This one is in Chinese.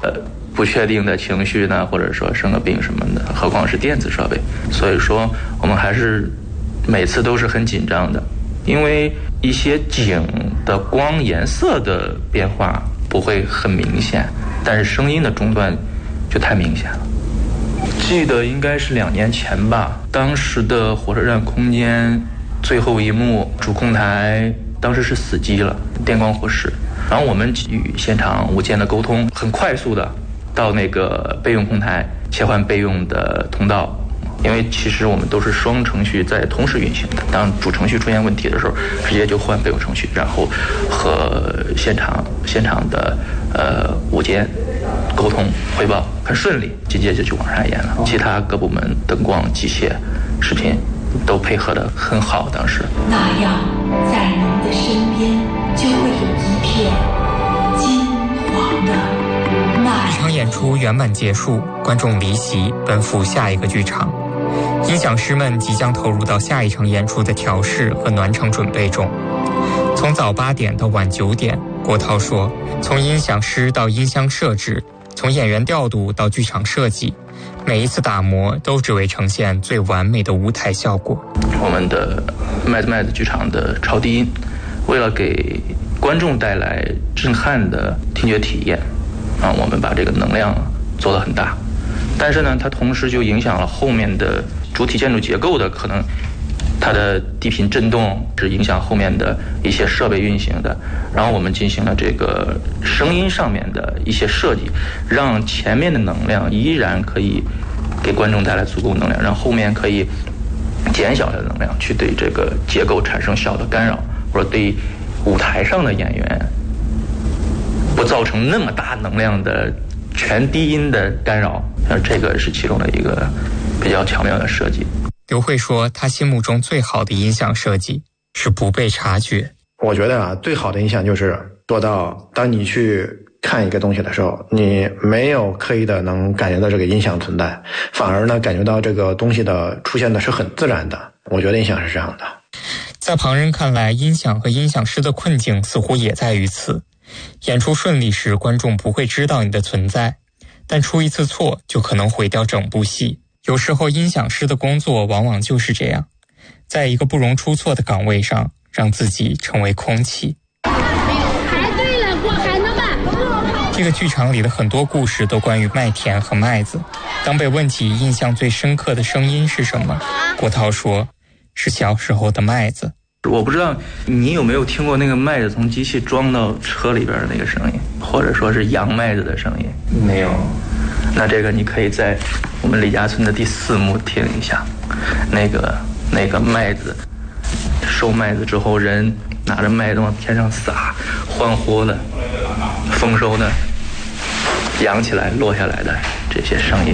不确定的情绪呢，或者说生个病什么的，何况是电子设备。所以说我们还是每次都是很紧张的，因为一些景的光颜色的变化不会很明显，但是声音的中断就太明显了。记得应该是2年前吧，当时的火车站空间最后一幕主控台当时是死机了，电光火石，然后我们与现场无间的沟通，很快速的到那个备用控台切换备用的通道，因为其实我们都是双程序在同时运行的，当主程序出现问题的时候，直接就换备用程序，然后和现场的无间沟通汇报，很顺利，紧接着就往上演了。其他各部门灯光、机械、视频都配合得很好。当时那样，在您的身边就会有一片金黄的麦。 一场演出圆满结束，观众离席，奔赴下一个剧场。音响师们即将投入到下一场演出的调试和暖场准备中。从早8点到晚9点，郭涛说，从音响师到音箱设置，从演员调度到剧场设计，每一次打磨都只为呈现最完美的舞台效果。 我们的麦子剧场的超低音，为了给观众带来震撼的听觉体验我们把这个能量做得很大，但是呢，它同时就影响了后面的主体建筑结构的可能，它的低频震动是影响后面的一些设备运行的。然后我们进行了这个声音上面的一些设计，让前面的能量依然可以给观众带来足够能量，让后面可以减小的能量去对这个结构产生小的干扰，或者对舞台上的演员不造成那么大能量的全低音的干扰。这个是其中的一个比较巧妙的设计。 刘慧说，他心目中最好的音响设计是不被察觉。 我觉得最好的音响就是做到，当你去看一个东西的时候，你没有刻意的能感觉到这个音响存在，反而呢感觉到这个东西的出现的是很自然的。我觉得音响是这样的。 在旁人看来，音响和音响师的困境似乎也在于此。演出顺利时，观众不会知道你的存在，但出一次错就可能毁掉整部戏。有时候音响师的工作往往就是这样，在一个不容出错的岗位上，让自己成为空气。 排队了，过海了吧？ 这个剧场里的很多故事都关于麦田和麦子。当被问起印象最深刻的声音是什么，郭涛说，是小时候的麦子。 我不知道你有没有听过那个麦子从机器装到车里边的那个声音，或者说是扬麦子的声音。没有，那这个你可以在我们李家村的第4幕听一下，那个麦子收麦子之后，人拿着麦子往天上撒，欢呼的丰收的扬起来落下来的这些声音。